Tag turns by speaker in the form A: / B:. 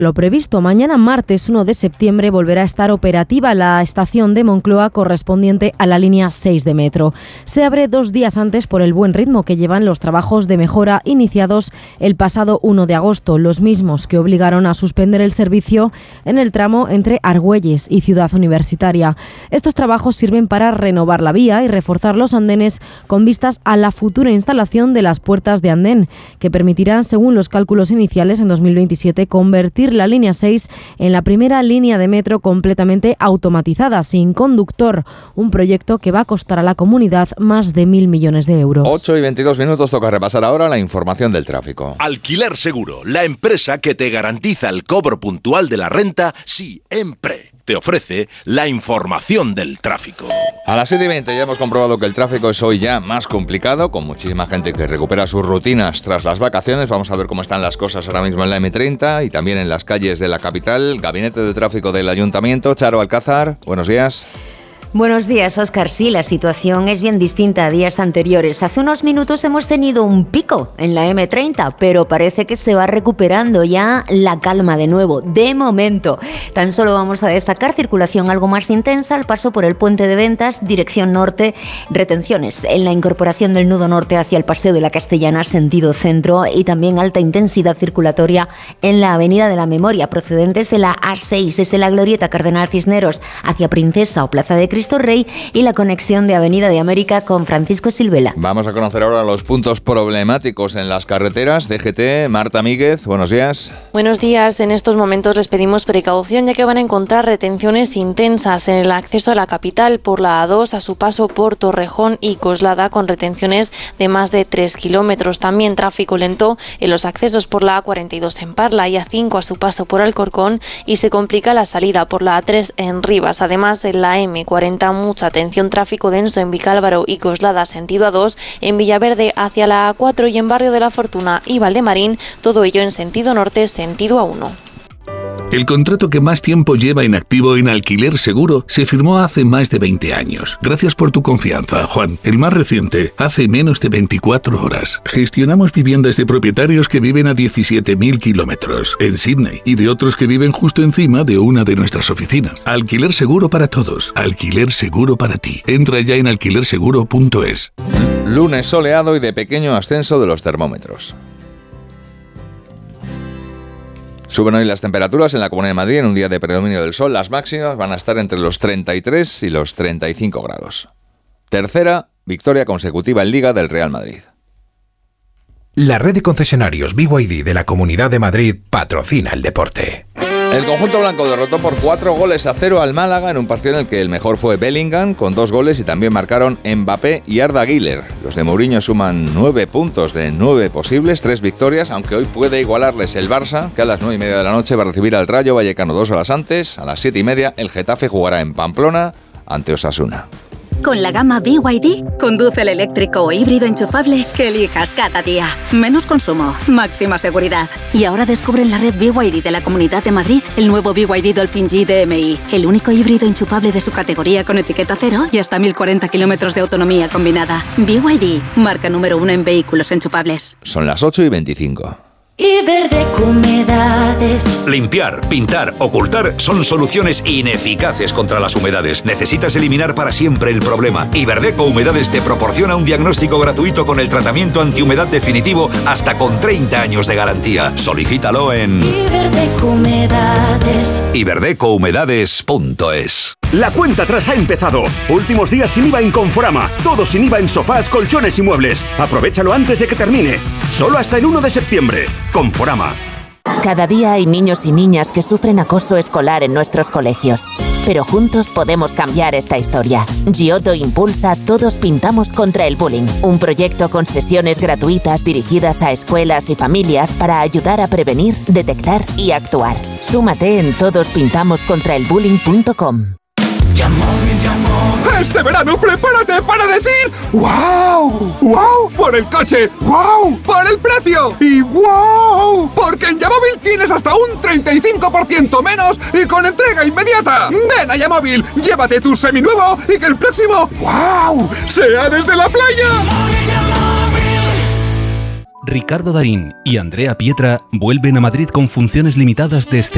A: lo previsto. Mañana martes 1 de septiembre volverá a estar operativa la estación de Moncloa correspondiente a la línea 6 de metro. Se abre 2 días antes por el buen ritmo que llevan los trabajos de mejora iniciados el pasado 1 de agosto, los mismos que obligaron a suspender el servicio en el tramo entre Argüelles y Ciudad Universitaria. Estos trabajos sirven para renovar la vía y reforzar los andenes con vistas a la futura instalación de las puertas de andén, que permitirán, según los cálculos iniciales, en 2027 convertir la línea 6 en la primera línea de metro completamente automatizada, sin conductor, un proyecto que va a costar a la comunidad más de 1.000 millones de euros.
B: 8:22, toca repasar ahora la información del tráfico.
C: Alquiler Seguro, la empresa que te garantiza el cobro puntual de la renta siempre. Te ofrece la información del tráfico.
B: A las 7:20 ya hemos comprobado que el tráfico es hoy ya más complicado, con muchísima gente que recupera sus rutinas tras las vacaciones. Vamos a ver cómo están las cosas ahora mismo en la M30 y también en las calles de la capital. Gabinete de Tráfico del Ayuntamiento, Charo Alcázar, buenos días.
D: Buenos días, Óscar. Sí, la situación es bien distinta a días anteriores. Hace unos minutos hemos tenido un pico en la M30, pero parece que se va recuperando ya la calma de nuevo. De momento, tan solo vamos a destacar circulación algo más intensa al paso por el Puente de Ventas, dirección norte, retenciones en la incorporación del nudo norte hacia el Paseo de la Castellana, sentido centro, y también alta intensidad circulatoria en la Avenida de la Memoria, procedentes de la A6, desde la Glorieta Cardenal Cisneros hacia Princesa o Plaza de Cristo Rey, y la conexión de Avenida de América con Francisco Silvela.
B: Vamos a conocer ahora los puntos problemáticos en las carreteras. DGT, Marta Míguez, buenos días.
E: Buenos días. En estos momentos les pedimos precaución, ya que van a encontrar retenciones intensas en el acceso a la capital por la A2 a su paso por Torrejón y Coslada, con retenciones de más de 3 kilómetros. También tráfico lento en los accesos por la A42 en Parla y A5 a su paso por Alcorcón, y se complica la salida por la A3 en Rivas. Además, en la M40 mucha atención, tráfico denso en Vicálvaro y Coslada sentido A2, en Villaverde hacia la A4 y en Barrio de la Fortuna y Valdemarín, todo ello en sentido norte, sentido A1.
F: El contrato que más tiempo lleva en activo en Alquiler Seguro se firmó hace más de 20 años. Gracias por tu confianza, Juan. El más reciente, hace menos de 24 horas. Gestionamos viviendas de propietarios que viven a 17.000 kilómetros en Sydney y de otros que viven justo encima de una de nuestras oficinas. Alquiler Seguro para todos. Alquiler Seguro para ti. Entra ya en alquilerseguro.es.
B: Lunes soleado y de pequeño ascenso de los termómetros. Suben hoy las temperaturas en la Comunidad de Madrid en un día de predominio del sol. Las máximas van a estar entre los 33 y los 35 grados. Tercera victoria consecutiva en Liga del Real Madrid.
G: La red de concesionarios BYD de la Comunidad de Madrid patrocina el deporte.
B: El conjunto blanco derrotó por 4-0 al Málaga en un partido en el que el mejor fue Bellingham con 2 goles y también marcaron Mbappé y Arda Güler. Los de Mourinho suman 9 puntos de 9 posibles, 3 victorias, aunque hoy puede igualarles el Barça, que a las 9:30 de la noche va a recibir al Rayo Vallecano 2 horas antes. A las 7:30 el Getafe jugará en Pamplona ante Osasuna.
H: Con la gama BYD, conduce el eléctrico o híbrido enchufable que elijas cada día. Menos consumo, máxima seguridad. Y ahora descubre en la red BYD de la Comunidad de Madrid el nuevo BYD Dolphin G DMI, el único híbrido enchufable de su categoría con etiqueta cero y hasta 1.040 kilómetros de autonomía combinada. BYD, marca número 1 en vehículos enchufables.
B: Son las 8:25.
I: Iberdeco Humedades.
J: Limpiar, pintar, ocultar son soluciones ineficaces contra las humedades. Necesitas eliminar para siempre el problema. Iberdeco Humedades te proporciona un diagnóstico gratuito con el tratamiento antihumedad definitivo hasta con 30 años de garantía. Solicítalo en
I: Iberdeco Humedades.
J: Iberdecohumedades.es.
K: La cuenta atrás ha empezado. Últimos días sin IVA en Conforama. Todo sin IVA en sofás, colchones y muebles. Aprovéchalo antes de que termine. Solo hasta el 1 de septiembre. Conforama.
L: Cada día hay niños y niñas que sufren acoso escolar en nuestros colegios. Pero juntos podemos cambiar esta historia. Giotto impulsa Todos Pintamos contra el Bullying, un proyecto con sesiones gratuitas dirigidas a escuelas y familias para ayudar a prevenir, detectar y actuar. Súmate en todospintamoscontraelbullying.com.
M: Este verano prepárate para decir ¡wow! ¡Wow! Por el coche, ¡wow! Por el precio y ¡wow! Porque en Yamóvil tienes hasta un 35% menos y con entrega inmediata. Ven a Yamóvil, llévate tu seminuevo y que el próximo ¡wow! sea desde la playa.
N: Ricardo Darín y Andrea Pietra vuelven a Madrid con funciones limitadas de